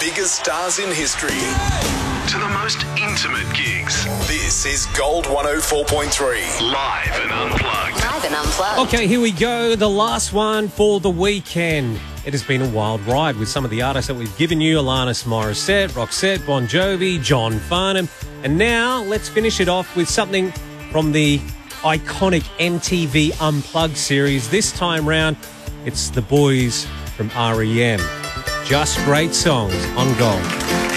biggest stars in history to the most intimate gigs. This is Gold 104.3. Live and unplugged. Live and unplugged. Okay, here we go. The last one for the weekend. It has been a wild ride with some of the artists that we've given you. Alanis Morissette, Roxette, Bon Jovi, John Farnham. And now let's finish it off with something from the iconic MTV Unplugged series. This time round, it's the boys from R.E.M. Just great songs on Gold.